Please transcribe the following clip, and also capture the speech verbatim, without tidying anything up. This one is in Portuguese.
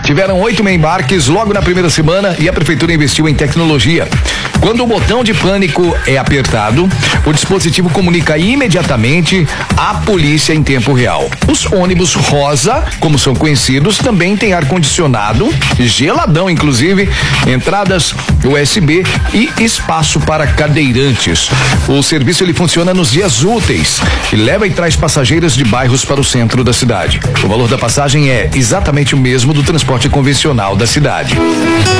Tiveram oito embarques logo na primeira semana e a prefeitura investiu em tecnologia. Quando o botão de pânico é apertado, o dispositivo comunica imediatamente à polícia em tempo real. Os ônibus rosa, como são conhecidos, também têm ar-condicionado, geladão inclusive, entradas U S B e espaço para cadeirantes. O serviço ele funciona nos dias úteis e leva e traz passageiros de bairros para o centro da cidade. O valor da passagem é exatamente o mesmo do transporte convencional da cidade.